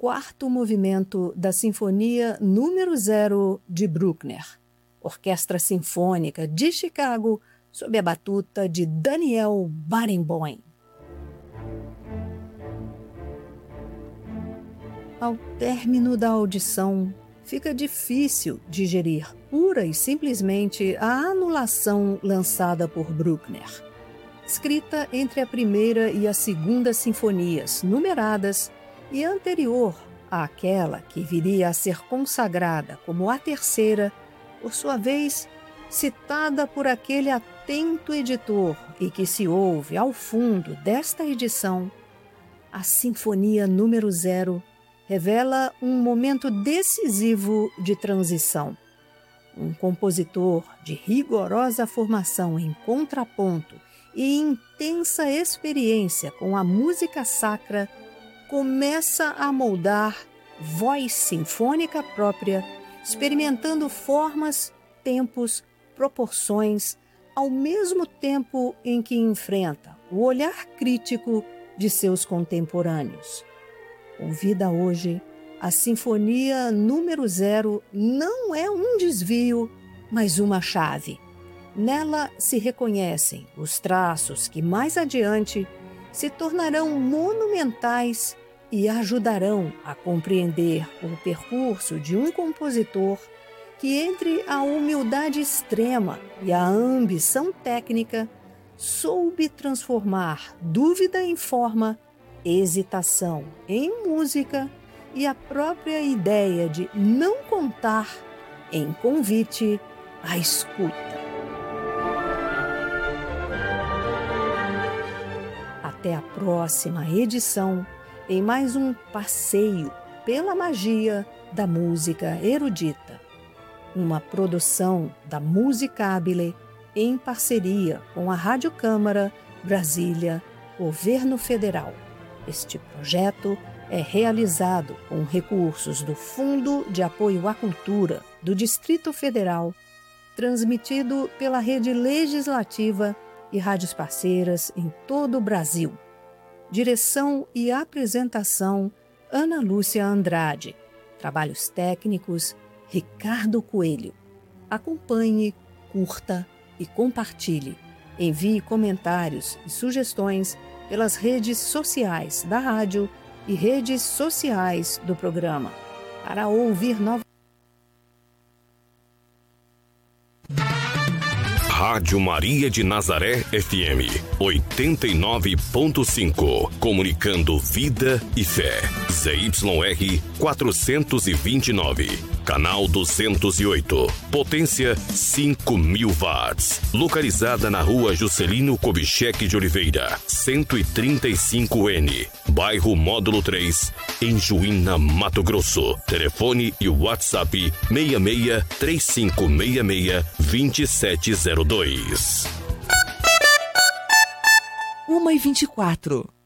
quarto movimento da Sinfonia número 0 de Bruckner, Orquestra Sinfônica de Chicago, sob a batuta de Daniel Barenboim. Ao término da audição, fica difícil digerir pura e simplesmente a anulação lançada por Bruckner. Escrita entre a primeira e a segunda sinfonias, numeradas, e anterior àquela que viria a ser consagrada como a terceira, por sua vez, citada por aquele atento editor e que se ouve ao fundo desta edição, a Sinfonia número 0 revela um momento decisivo de transição. Um compositor de rigorosa formação em contraponto e intensa experiência com a música sacra começa a moldar voz sinfônica própria, experimentando formas, tempos, proporções, ao mesmo tempo em que enfrenta o olhar crítico de seus contemporâneos. Ouvida hoje, a Sinfonia número 0 não é um desvio, mas uma chave. Nela se reconhecem os traços que mais adiante se tornarão monumentais e ajudarão a compreender o percurso de um compositor que, entre a humildade extrema e a ambição técnica, soube transformar dúvida em forma, hesitação em música e a própria ideia de não contar em convite à escuta. Até a próxima edição, em mais um passeio pela magia da música erudita. Uma produção da Musicabile em parceria com a Rádio Câmara, Brasília, Governo Federal. Este projeto é realizado com recursos do Fundo de Apoio à Cultura do Distrito Federal, transmitido pela Rede Legislativa e rádios parceiras em todo o Brasil. Direção e apresentação, Ana Lúcia Andrade. Trabalhos técnicos, Ricardo Coelho. Acompanhe, curta e compartilhe. Envie comentários e sugestões pelas redes sociais da rádio e redes sociais do programa. Para ouvir novos. Rádio Maria de Nazaré FM 89.5, comunicando vida e fé. ZYR 429, canal 208, potência 5.000 watts, localizada na Rua Juscelino Kubitschek de Oliveira, 135N, bairro Módulo 3, em Juína, Mato Grosso. Telefone e WhatsApp 66 3566 2702. 1h24.